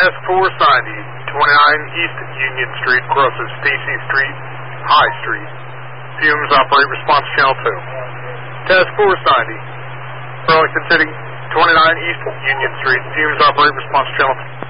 Task Force 90, 29 East Union Street, crosses Stacy Street, High Street. Fumes, operate response channel 2. Task Force 90, Burlington City, 29 East Union Street. Fumes, operate response channel 2.